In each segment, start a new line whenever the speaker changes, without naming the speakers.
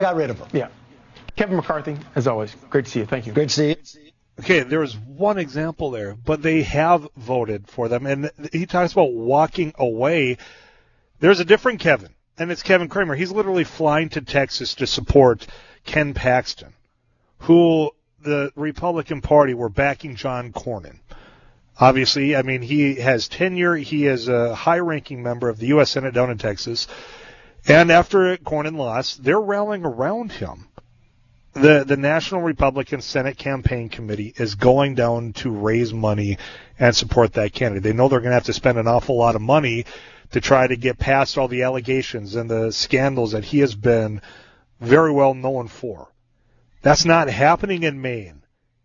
got rid of him.
Yeah. Kevin McCarthy, as always, great to see you. Thank you.
Great to see you.
Okay, there was one example there, but they have voted for them. And he talks about walking away. There's a different Kevin, and it's Kevin Cramer. He's literally flying to Texas to support Ken Paxton, who the Republican Party were backing John Cornyn. Obviously, I mean, he has tenure. He is a high-ranking member of the U.S. Senate down in Texas. And after Cornyn lost, they're rallying around him. The National Republican Senate Campaign Committee is going down to raise money and support that candidate. They know they're going to have to spend an awful lot of money to try to get past all the allegations and the scandals that he has been very well known for. That's not happening in Maine.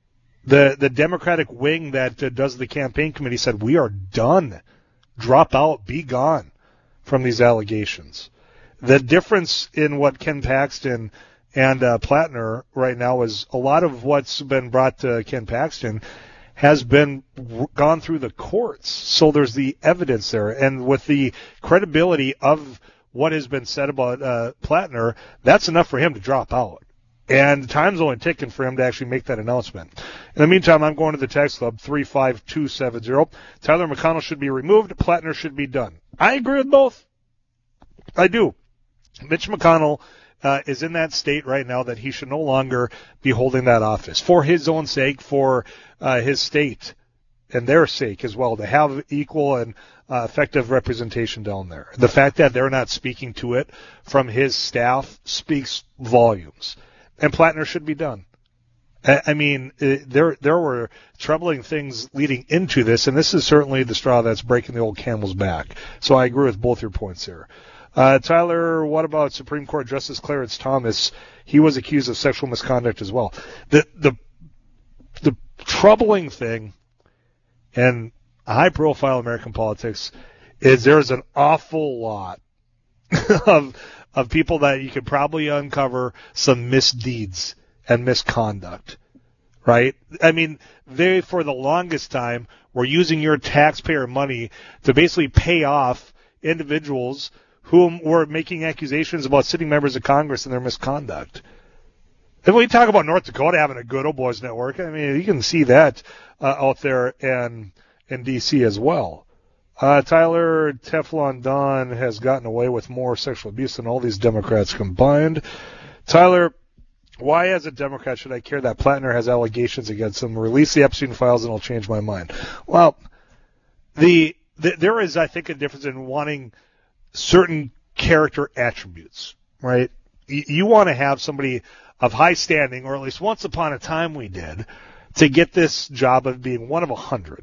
The Democratic wing that does the campaign committee said, we are done. Drop out, be gone from these allegations. The difference in what Ken Paxton and Plattner right now is a lot of what's been brought to Ken Paxton has been gone through the courts. So there's the evidence there. And with the credibility of what has been said about Plattner, that's enough for him to drop out. And time's only ticking for him to actually make that announcement. In the meantime, I'm going to the text club, 35270. Tyler McConnell should be removed. Plattner should be done. I agree with both. I do. Mitch McConnell is in that state right now that he should no longer be holding that office for his own sake, for his state and their sake as well, to have equal and effective representation down there. The fact that they're not speaking to it from his staff speaks volumes. And Plattner should be done. I mean, there were troubling things leading into this, and this is certainly the straw that's breaking the old camel's back. So I agree with both your points here. Tyler, what about Supreme Court Justice Clarence Thomas? He was accused of sexual misconduct as well. The troubling thing in high-profile American politics is there's an awful lot of people that you could probably uncover some misdeeds and misconduct, right? I mean, they, for the longest time, were using your taxpayer money to basically pay off individuals whom were making accusations about sitting members of Congress and their misconduct. And when you talk about North Dakota having a good old boys network, I mean, you can see that out there in D.C. as well. Tyler, Teflon Don has gotten away with more sexual abuse than all these Democrats combined. Tyler, why as a Democrat should I care that Plattner has allegations against him? Release the Epstein files and I'll change my mind. Well, there is, I think, a difference in wanting certain character attributes, right? You want to have somebody of high standing, or at least once upon a time we did, to get this job of being one of 100.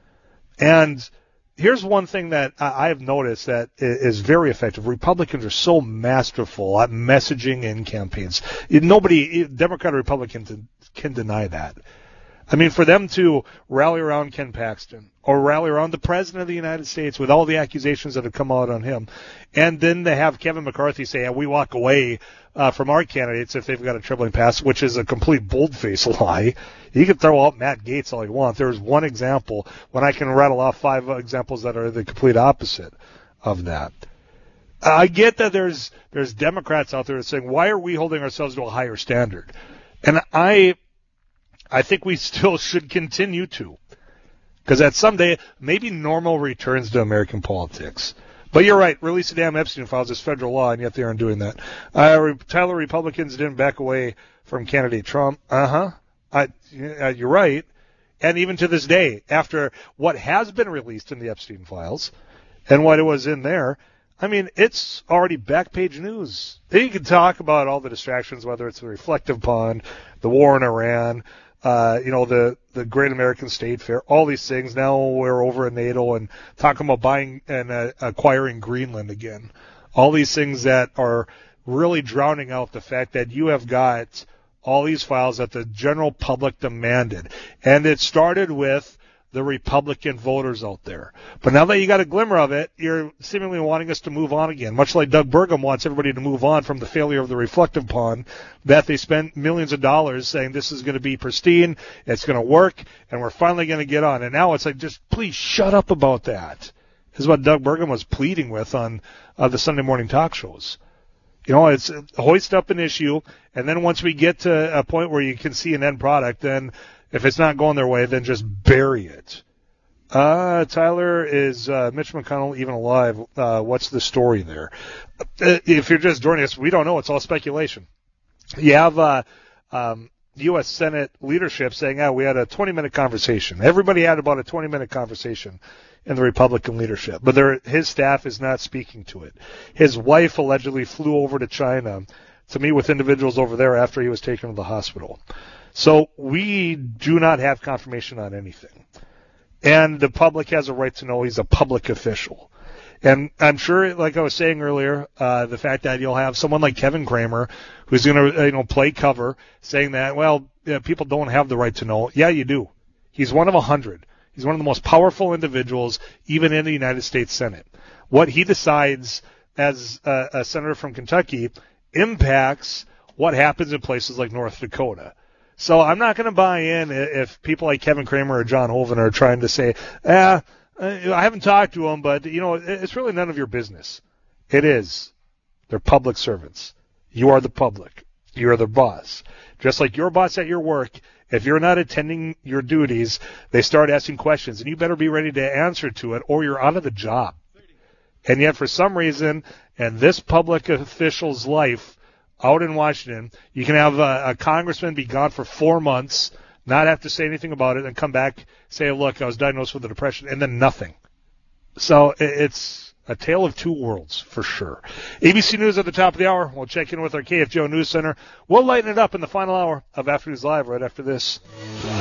And here's one thing that I have noticed that is very effective. Republicans are so masterful at messaging in campaigns. Nobody, Democrat or Republican, can deny that. I mean, for them to rally around Ken Paxton or rally around the President of the United States with all the accusations that have come out on him, and then to have Kevin McCarthy say, we walk away from our candidates if they've got a tripling pass, which is a complete bold-faced lie. You can throw out Matt Gaetz all you want. There's one example when I can rattle off 5 examples that are the complete opposite of that. I get that there's Democrats out there saying, why are we holding ourselves to a higher standard? And I think we still should continue to, because at some day, maybe normal returns to American politics. But you're right, release the damn Epstein files is federal law, and yet they aren't doing that. Tyler, Republicans didn't back away from candidate Trump. You're right. And even to this day, after what has been released in the Epstein files and what it was in there, I mean, it's already back page news. You can talk about all the distractions, whether it's the reflective pond, the war in Iran, the Great American State Fair, all these things. Now we're over in NATO and talking about buying and acquiring Greenland again. All these things that are really drowning out the fact that you have got all these files that the general public demanded. And it started with the Republican voters out there. But now that you got a glimmer of it, you're seemingly wanting us to move on again, much like Doug Burgum wants everybody to move on from the failure of the reflective pond, that they spent millions of dollars saying this is going to be pristine, it's going to work, and we're finally going to get on. And now it's like, just please shut up about that. This is what Doug Burgum was pleading with on the Sunday morning talk shows. It's hoist up an issue, and then once we get to a point where you can see an end product, then if it's not going their way, then just bury it. Tyler, is Mitch McConnell even alive? What's the story there? If you're just joining us, we don't know. It's all speculation. You have U.S. Senate leadership saying, we had a 20-minute conversation. Everybody had about a 20-minute conversation in the Republican leadership, but his staff is not speaking to it. His wife allegedly flew over to China to meet with individuals over there after he was taken to the hospital. So we do not have confirmation on anything. And the public has a right to know he's a public official. And I'm sure, like I was saying earlier, the fact that you'll have someone like Kevin Cramer who's going to, play cover saying that, people don't have the right to know. Yeah, you do. He's one of 100. He's one of the most powerful individuals, even in the United States Senate. What he decides as a senator from Kentucky impacts what happens in places like North Dakota. So I'm not going to buy in if people like Kevin Cramer or John Hoeven are trying to say, I haven't talked to him, but, it's really none of your business. It is. They're public servants. You are the public. You are the boss. Just like your boss at your work, if you're not attending your duties, they start asking questions, and you better be ready to answer to it, or you're out of the job. And yet, for some reason, in this public official's life out in Washington, you can have a congressman be gone for 4 months, not have to say anything about it, and come back, say, look, I was diagnosed with a depression, and then nothing. So it's a tale of two worlds, for sure. ABC News at the top of the hour. We'll check in with our KFGO News Center. We'll lighten it up in the final hour of After News Live right after this.